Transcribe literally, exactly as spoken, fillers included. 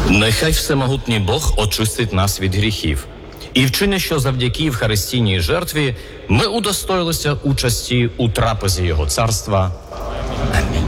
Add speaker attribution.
Speaker 1: Нехай всемогутній Бог очистить нас від гріхів. І вчини, що завдяки Євхаристійній жертві ми удостоїлися участі у трапезі Його царства. Амінь.